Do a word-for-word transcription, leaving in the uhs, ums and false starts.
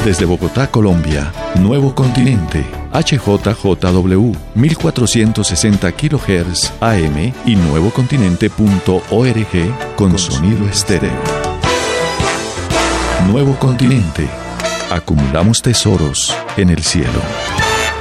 Desde Bogotá, Colombia, Nuevo Continente, H J J W, mil cuatrocientos sesenta kilohertz A M y nuevocontinente punto org con, con sonido estéreo. Nuevo Continente. Acumulamos tesoros en el cielo.